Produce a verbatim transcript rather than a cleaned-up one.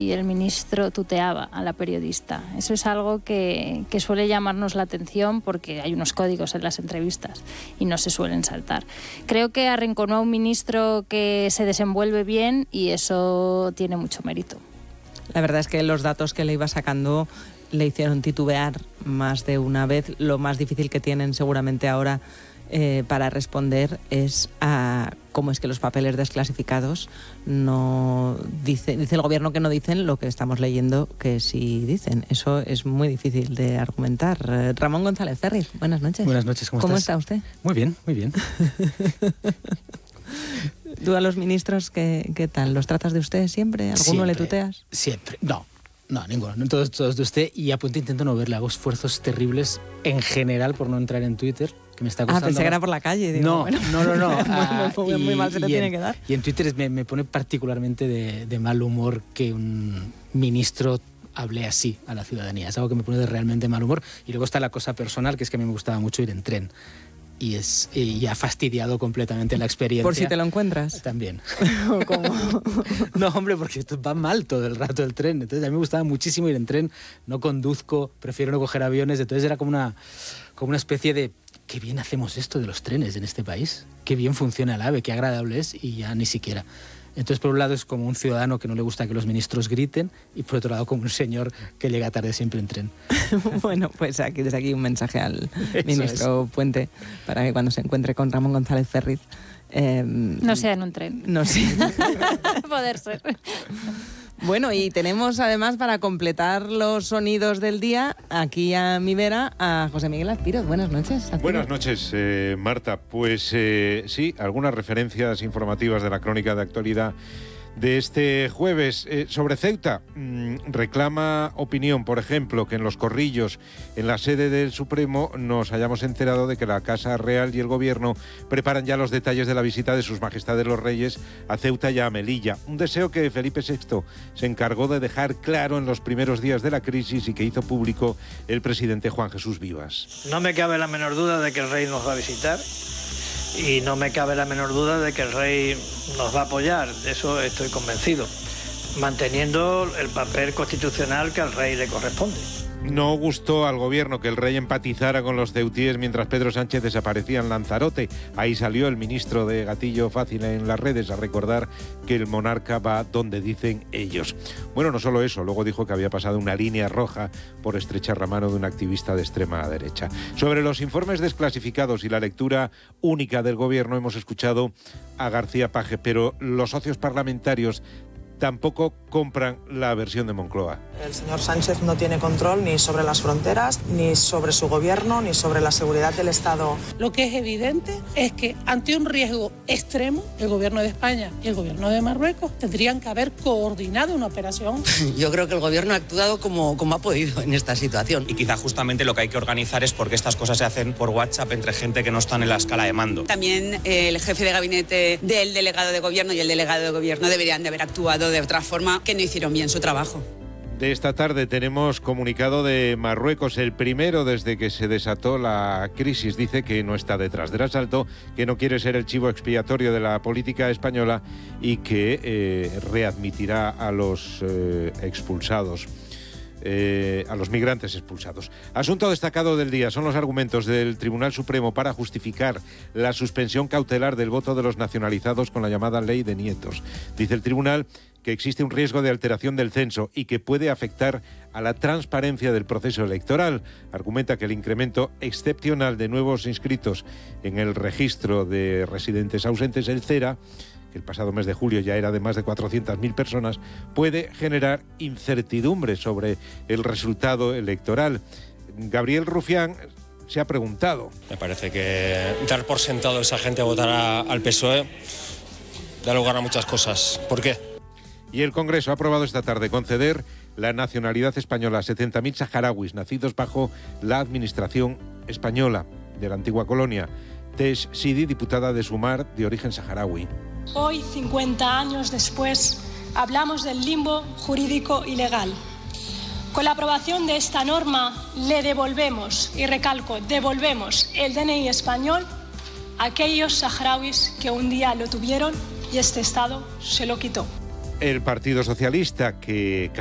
y el ministro tuteaba a la periodista. Eso es algo que, que suele llamarnos la atención porque hay unos códigos en las entrevistas y no se suelen saltar. Creo que arrinconó a un ministro que se desenvuelve bien y eso tiene mucho mérito. La verdad es que los datos que le iba sacando le hicieron titubear más de una vez. Lo más difícil que tienen seguramente ahora eh, para responder es a cómo es que los papeles desclasificados no dice, dice el gobierno que no dicen lo que estamos leyendo que sí dicen. Eso es muy difícil de argumentar. Eh, Ramón González Ferriz, buenas noches. Buenas noches, ¿cómo, ¿Cómo estás? está usted? Muy bien, muy bien. ¿Tú a los ministros qué, qué tal? ¿Los tratas de usted siempre? ¿Alguno siempre, le tuteas? Siempre, no. No, ninguno. Todos, todos de usted. Y a punto intento no verle. Hago esfuerzos terribles en general por no entrar en Twitter, que me está costando. Ah, pensé más. que era por la calle. Digo, no, bueno. no, no, no. ah, muy, muy, muy mal se te tiene en, que dar. Y en Twitter me, me pone particularmente de, de mal humor que un ministro hable así a la ciudadanía. Es algo que me pone de realmente mal humor. Y luego está la cosa personal, que es que a mí me gustaba mucho ir en tren. Y, es, y ha fastidiado completamente la experiencia. ¿Por si te lo encuentras? También. ¿Cómo? No, hombre, porque esto va mal todo el rato el tren. Entonces a mí me gustaba muchísimo ir en tren. No conduzco, prefiero no coger aviones. Entonces era como una, como una especie de... Qué bien hacemos esto de los trenes en este país. Qué bien funciona el AVE, qué agradable es. Y ya ni siquiera... Entonces, por un lado, es como un ciudadano que no le gusta que los ministros griten y, por otro lado, como un señor que llega tarde siempre en tren. Bueno, pues aquí, desde aquí un mensaje al Eso ministro es. Puente para que cuando se encuentre con Ramón González Ferriz... Eh, no sea en un tren. No sé. Poder ser. Bueno, y tenemos además para completar los sonidos del día, aquí a mi vera, a José Miguel Azpiroz. Buenas noches. Azpiroz. Buenas noches, eh, Marta. Pues eh, sí, algunas referencias informativas de la crónica de actualidad de este jueves. Eh, sobre Ceuta, mmm, reclama opinión, por ejemplo, que en Los Corrillos, en la sede del Supremo, nos hayamos enterado de que la Casa Real y el Gobierno preparan ya los detalles de la visita de sus majestades los reyes a Ceuta y a Melilla. Un deseo que Felipe sexto se encargó de dejar claro en los primeros días de la crisis y que hizo público el presidente Juan Jesús Vivas. No me cabe la menor duda de que el rey nos va a visitar. Y no me cabe la menor duda de que el rey nos va a apoyar, de eso estoy convencido, manteniendo el papel constitucional que al rey le corresponde. No gustó al gobierno que el rey empatizara con los ceutíes mientras Pedro Sánchez desaparecía en Lanzarote. Ahí salió el ministro de Gatillo Fácil en las redes a recordar que el monarca va donde dicen ellos. Bueno, no solo eso, luego dijo que había pasado una línea roja por estrechar la mano de un activista de extrema derecha. Sobre los informes desclasificados y la lectura única del gobierno hemos escuchado a García Paje, pero los socios parlamentarios tampoco compran la versión de Moncloa. El señor Sánchez no tiene control ni sobre las fronteras, ni sobre su gobierno, ni sobre la seguridad del Estado. Lo que es evidente es que ante un riesgo extremo, el gobierno de España y el gobierno de Marruecos tendrían que haber coordinado una operación. Yo creo que el gobierno ha actuado como, como ha podido en esta situación. Y quizá justamente lo que hay que organizar es porque estas cosas se hacen por WhatsApp entre gente que no están en la escala de mando. También eh, el jefe de gabinete del delegado de gobierno y el delegado de gobierno deberían de haber actuado de otra forma, que no hicieron bien su trabajo. De esta tarde tenemos comunicado de Marruecos, el primero desde que se desató la crisis. Dice que no está detrás del asalto, que no quiere ser el chivo expiatorio de la política española y que eh, readmitirá a los eh, expulsados. Eh, a los migrantes expulsados. Asunto destacado del día son los argumentos del Tribunal Supremo para justificar la suspensión cautelar del voto de los nacionalizados con la llamada ley de nietos. Dice el tribunal que existe un riesgo de alteración del censo y que puede afectar a la transparencia del proceso electoral. Argumenta que el incremento excepcional de nuevos inscritos en el registro de residentes ausentes, el CERA, que el pasado mes de julio ya era de más de cuatrocientas mil personas, puede generar incertidumbre sobre el resultado electoral. Gabriel Rufián se ha preguntado. Me parece que dar por sentado esa gente a votar a, al P S O E da lugar a muchas cosas. ¿Por qué? Y el Congreso ha aprobado esta tarde conceder la nacionalidad española a setenta mil saharauis nacidos bajo la administración española de la antigua colonia. Tesh Sidi, diputada de Sumar, de origen saharaui. Hoy, cincuenta años después, hablamos del limbo jurídico y legal. Con la aprobación de esta norma, le devolvemos, y recalco, devolvemos el D N I español a aquellos saharauis que un día lo tuvieron y este Estado se lo quitó. El Partido Socialista, que